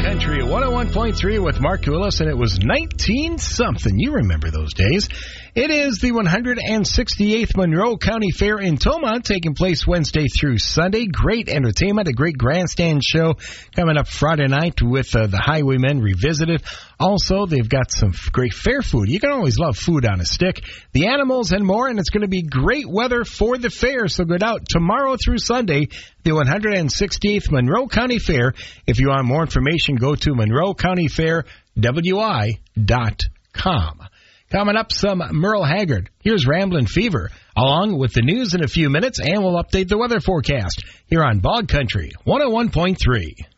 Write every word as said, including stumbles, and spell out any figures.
Country one oh one point three with Mark Willis, and it was nineteen something. You remember those days. It is the one hundred sixty-eighth Monroe County Fair in Tomont, taking place Wednesday through Sunday. Great entertainment, a great grandstand show coming up Friday night with uh, the Highwaymen Revisited. Also, they've got some great fair food. You can always love food on a stick. The animals and more, and it's going to be great weather for the fair. So go out tomorrow through Sunday, the one hundred sixty-eighth Monroe County Fair. If you want more information, go to monroe county fair w i dot com. Coming up, some Merle Haggard. Here's Ramblin' Fever, along with the news in a few minutes, and we'll update the weather forecast here on Bog Country one oh one point three.